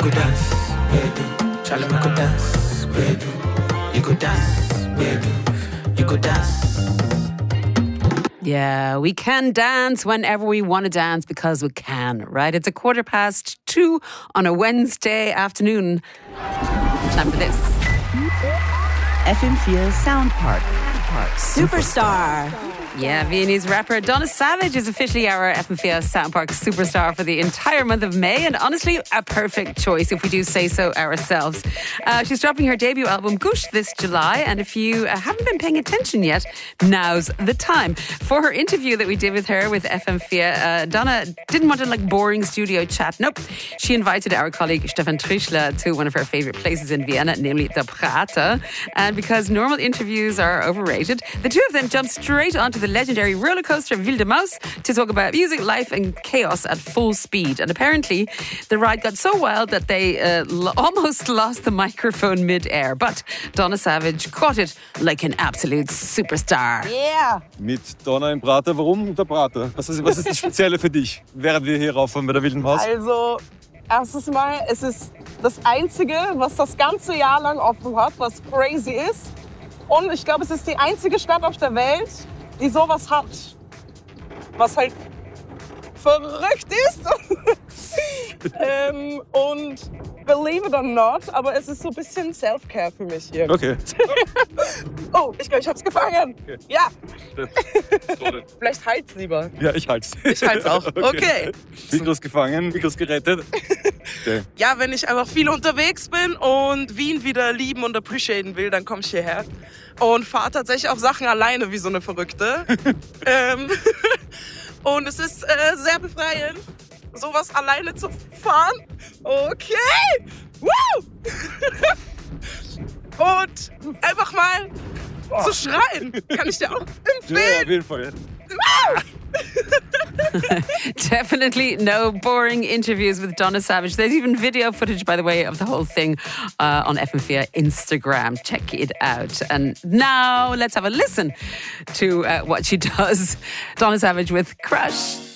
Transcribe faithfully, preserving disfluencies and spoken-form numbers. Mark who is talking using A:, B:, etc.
A: could dance, baby. Charlie, we could dance, baby. You could dance, baby. You could dance.
B: Yeah, we can dance whenever we want to dance because we can, right? It's a quarter past two on a Wednesday afternoon. Time for this.
C: F M four Sound Park. Park Superstar.
B: Yeah, Viennese rapper Donna Savage is officially our F M four Sound Park superstar for the entire month of May, and honestly, a perfect choice if we do say so ourselves. Uh, she's dropping her debut album Gush this July, and if you uh, haven't been paying attention yet, now's the time. For her interview that we did with her with F M four, uh, Donna didn't want a like boring studio chat. Nope. She invited our colleague Stefan Trischler to one of her favourite places in Vienna, namely the Prater. And because normal interviews are overrated, the two of them jumped straight onto the legendary roller coaster Wilde Maus to talk about music, life and chaos at full speed. And apparently the ride got so wild that they uh, l- almost lost the microphone mid-air. But Donna Savage caught it like an absolute superstar.
D: Yeah!
E: Mit Donna im Prater. Warum der Prater? Was ist, was ist das Spezielle für dich, während wir hier rauffahren bei der Wilden Maus?
D: Also, erstes Mal, es ist das Einzige, was das ganze Jahr lang offen hat, was crazy ist. Und ich glaube, es ist die einzige Stadt auf der Welt, die sowas hat, was halt verrückt ist. ähm, und believe it or not, aber es ist so ein bisschen Self-Care für mich hier.
E: Okay.
D: Oh, ich glaube, ich hab's gefangen.
E: Okay.
D: Ja. Vielleicht halt's lieber.
E: Ja, ich halt's.
D: Ich halt's auch. Okay. okay.
E: Mikros gefangen, Mikros gerettet. Okay.
D: Ja, wenn ich einfach viel unterwegs bin und Wien wieder lieben und appreciaten will, dann komme ich hierher. Und fahre tatsächlich auch Sachen alleine wie so eine Verrückte. ähm, und es ist äh, sehr befreiend, sowas alleine zu fahren. Okay! Woo! Und einfach mal oh. zu schreien. Kann ich dir auch empfehlen.
E: Ja, auf jeden Fall.
B: Definitely no boring interviews with Donna Savage. There's even video footage, by the way, of the whole thing uh, on F M four Instagram. Check it out. And now let's have a listen to uh, what she does. Donna Savage with Crush.